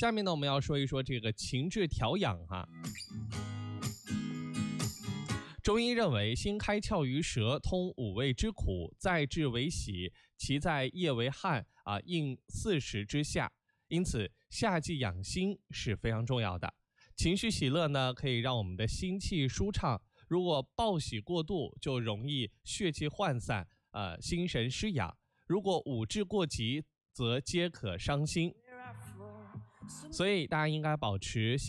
下面呢，我们要说一说这个情志调养哈。中医认为，心开窍于舌，通五味之苦，在志为喜，其在液为汗应40之下。因此，夏季养心是非常重要的。情绪喜乐呢，可以让我们的心气舒畅。如果暴喜过度，就容易血气涣散，心神失养。如果五志过急，则皆可伤心。所以大家应该保持